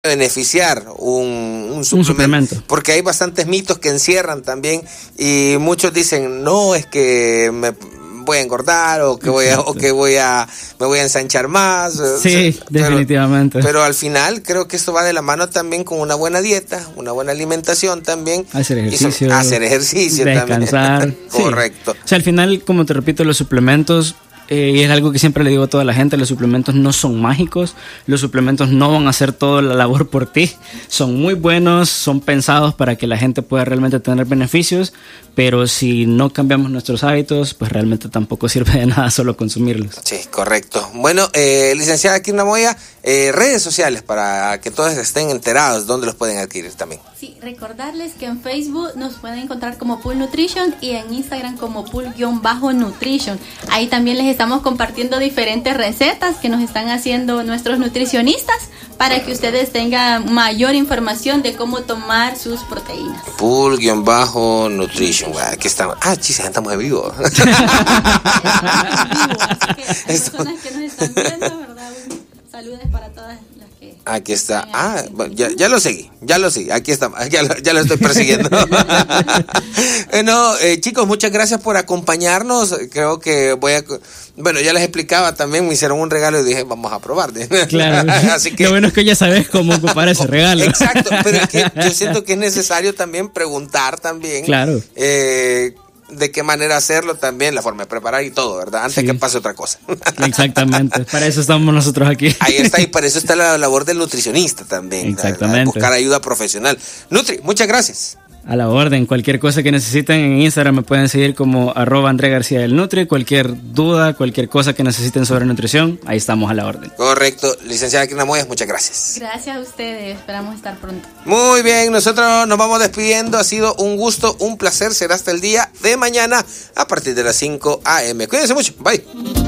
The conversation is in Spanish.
beneficiar un suplemento, porque hay bastantes mitos que encierran también, y muchos dicen, no, es que me voy a engordar o que me voy a ensanchar más. Sí, definitivamente. Pero al final creo que esto va de la mano también con una buena dieta, una buena alimentación también. Hacer ejercicio descansar. También. Correcto. O sea, al final, como te repito, los suplementos, y es algo que siempre le digo a toda la gente, los suplementos no son mágicos, los suplementos no van a hacer toda la labor por ti, son muy buenos, son pensados para que la gente pueda realmente tener beneficios, pero si no cambiamos nuestros hábitos, pues realmente tampoco sirve de nada solo consumirlos. Sí, correcto. Bueno, licenciada Kirna Moya, redes sociales para que todos estén enterados, ¿dónde los pueden adquirir también? Sí, recordarles que en Facebook nos pueden encontrar como Pool Nutrition y en Instagram como Pool-Nutrition. Ahí también les estamos compartiendo diferentes recetas que nos están haciendo nuestros nutricionistas para que ustedes tengan mayor información de cómo tomar sus proteínas. Pool-Nutrition. Aquí estamos. Estamos en vivo. Personas que nos están viendo, ¿verdad? Saludos para todas las que... Aquí está. Ya lo seguí. Aquí estamos. Ya lo estoy persiguiendo. Chicos, muchas gracias por acompañarnos. Creo que ya les explicaba también, me hicieron un regalo y dije, vamos a probar. Claro. Así que... Lo bueno es que ya sabes cómo ocupar ese regalo. Exacto, pero es que yo siento que es necesario también preguntar también. Claro. De qué manera hacerlo también, la forma de preparar y todo, ¿verdad? Antes que pase otra cosa. Exactamente, para eso estamos nosotros aquí. Ahí está, y para eso está la labor del nutricionista también. Exactamente. Buscar ayuda profesional. Nutri, muchas gracias. A la orden, cualquier cosa que necesiten en Instagram me pueden seguir como @AndreGarcía del Nutri. Cualquier duda, cualquier cosa que necesiten sobre nutrición, ahí estamos a la orden. Correcto, licenciada Kirna Moya, muchas gracias. Gracias a ustedes, esperamos estar pronto. Muy bien, nosotros nos vamos despidiendo, ha sido un gusto, un placer, será hasta el día de mañana a partir de las 5 a.m. Cuídense mucho, bye.